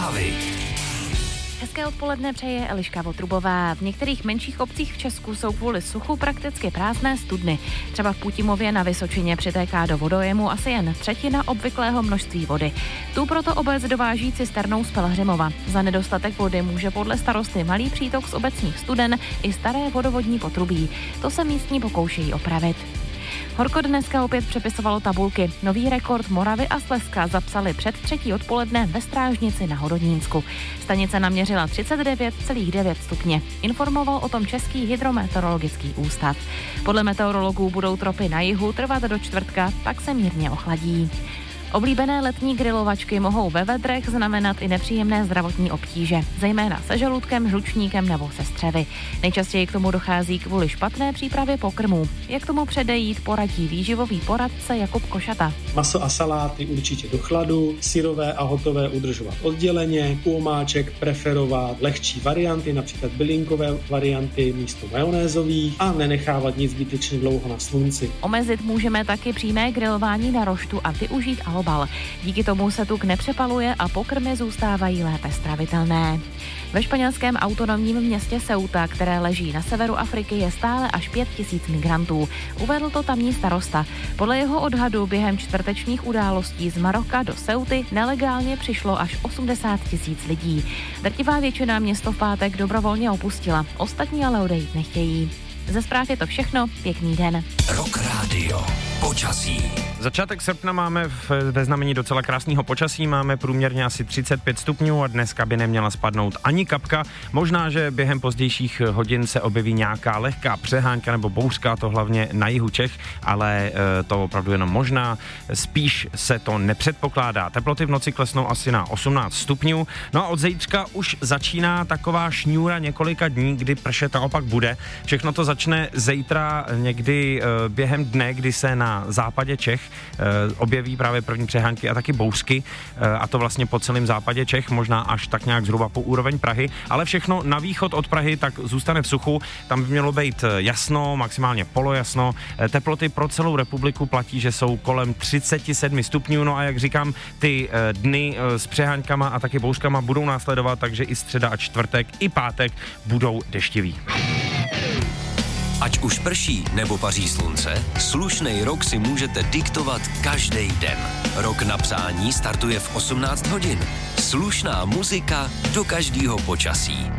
Zprávy. Hezké odpoledne přeje Eliška Votrubová. V některých menších obcích v Česku jsou kvůli suchu prakticky prázdné studny. Třeba v Putimově na Vysočině přitéká do vodojemu asi jen třetina obvyklého množství vody. Tu proto obec dováží cisternou z Pelhřimova. Za nedostatek vody může podle starosty malý přítok z obecních studen i staré vodovodní potrubí. To se místní pokoušejí opravit. Horko dneska opět přepisovalo tabulky. Nový rekord Moravy a Slezska zapsali před 3. odpoledne ve Strážnici na Hodonínsku. Stanice naměřila 39,9 stupně. Informoval o tom Český hydrometeorologický ústav. Podle meteorologů budou tropy na jihu trvat do čtvrtka, pak se mírně ochladí. Oblíbené letní grilovačky mohou ve vedrech znamenat i nepříjemné zdravotní obtíže, zejména se žaludkem, žlučníkem nebo se střevy. Nejčastěji k tomu dochází kvůli špatné přípravě pokrmů. Jak tomu předejít, poradí výživový poradce Jakub Košata. Maso a saláty určitě do chladu, syrové a hotové udržovat odděleně, u omáček preferovat lehčí varianty, například bylinkové varianty místo majonézových a nenechávat nic zbytečně dlouho na slunci. Omezit můžeme taky přímé grilování na roštu a využít alobal. Díky tomu se tuk nepřepaluje a pokrmy zůstávají lépe stravitelné. Ve španělském autonomním městě Ceuta, které leží na severu Afriky, je stále až 5 000 migrantů. Uvedl to tamní starosta. Podle jeho odhadu během čtvrtečních událostí z Maroka do Ceuty nelegálně přišlo až 80 000 lidí. Drtivá většina město v pátek dobrovolně opustila, ostatní ale odejít nechtějí. Ze zpráv je to všechno, pěkný den. Rock Radio. Počasí. Začátek srpna máme ve znamení docela krásného počasí, máme průměrně asi 35 stupňů a dneska by neměla spadnout ani kapka. Možná, že během pozdějších hodin se objeví nějaká lehká přehánka nebo bouřka, to hlavně na jihu Čech, ale to opravdu jenom možná, spíš se to nepředpokládá. Teploty v noci klesnou asi na 18 stupňů, no a od zítřka už začíná taková šňůra několika dní, kdy pršet naopak bude. Všechno to začne zítra někdy během dne, kdy se na západě Čech objeví právě první přehánky a taky bouřky, a to vlastně po celém západě Čech, možná až tak nějak zhruba po úroveň Prahy, ale všechno na východ od Prahy tak zůstane v suchu, tam by mělo být jasno, maximálně polojasno. Teploty pro celou republiku platí, že jsou kolem 37 stupňů, no a jak říkám, ty dny s přeháňkama a taky bouřkama budou následovat, takže i středa a čtvrtek, i pátek budou deštivý. Ať už prší nebo paří slunce, slušnej rok si můžete diktovat každý den. Rok na přání startuje v 18 hodin. Slušná muzika do každého počasí.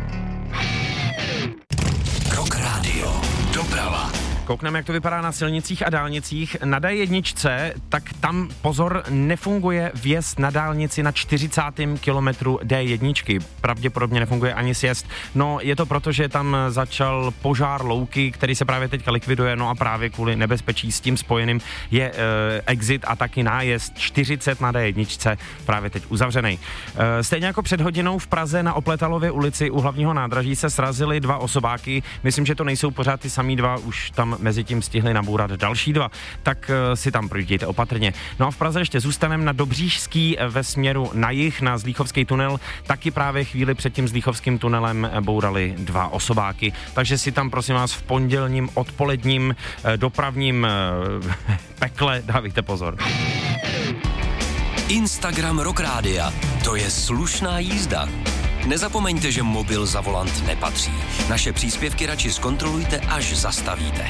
Rock Radio. Doprava. Koukneme, jak to vypadá na silnicích a dálnicích. Na D1, tak tam pozor, nefunguje vjezd na dálnici na 40. kilometru D1. Pravděpodobně nefunguje ani sjezd. No, je to proto, že tam začal požár louky, který se právě teďka likviduje, no a právě kvůli nebezpečí s tím spojeným je exit a taky nájezd 40 na D1 právě teď uzavřený. Stejně jako před hodinou v Praze na Opletalově ulici u hlavního nádraží se srazily 2 osobáky. Myslím, že to nejsou pořád ty samý 2, už tam mezi tím stihli nabourat další 2, tak si tam projdějte opatrně. No a v Praze ještě zůstaneme na Dobříšský ve směru na jih, na Zlíchovský tunel, taky právě chvíli před tím Zlíchovským tunelem bourali 2 osobáky, takže si tam prosím vás v pondělním odpoledním dopravním pekle dávejte pozor. Instagram Rock Rádia. To je slušná jízda. Nezapomeňte, že mobil za volant nepatří. Naše příspěvky radši zkontrolujte, až zastavíte.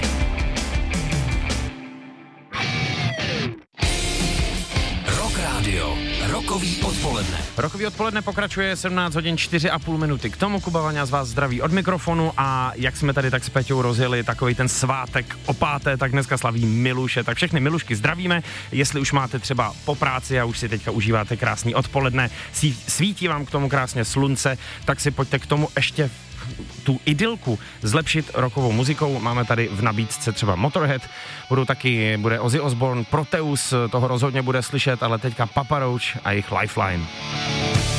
Rock Radio. Rokový odpoledne. Rokový odpoledne pokračuje 17 hodin 4,5 minuty. K tomu Kuba Vaňa z vás zdraví od mikrofonu a jak jsme tady tak s Peťou rozjeli takový ten svátek o 5., tak dneska slaví Miluše, tak všechny Milušky zdravíme. Jestli už máte třeba po práci a už si teďka užíváte krásný odpoledne, svítí vám k tomu krásně slunce, tak si pojďte k tomu ještě tu idylku zlepšit rockovou muzikou. Máme tady v nabídce třeba Motorhead, bude Ozzy Osbourne, Proteus, toho rozhodně bude slyšet, ale teďka Papa Roach a jejich Lifeline.